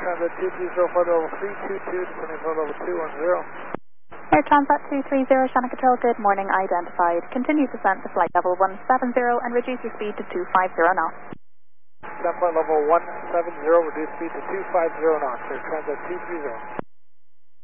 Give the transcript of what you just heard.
Transat 230, flight level 322, descending flight level 210. Air Transat 230, Shannon Control, good morning, identified. Continue descent to flight level 170 and reduce your speed to 250 knots. Descent flight level 170, reduce speed to 250 knots, Air Transat 230.